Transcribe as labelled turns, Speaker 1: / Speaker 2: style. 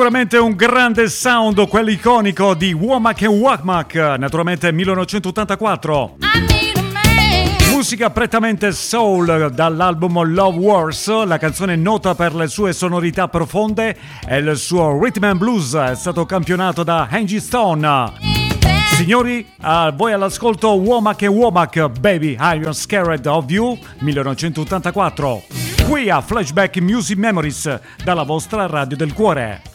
Speaker 1: Sicuramente un grande sound, quello iconico di Womack and Womack, naturalmente 1984. Musica prettamente soul dall'album Love Wars, la canzone nota per le sue sonorità profonde e il suo rhythm and blues è stato campionato da Angie Stone. Signori, a voi all'ascolto Womack and Womack, Baby I'm Scared of You, 1984. Qui a Flashback Music Memories, dalla vostra radio del cuore.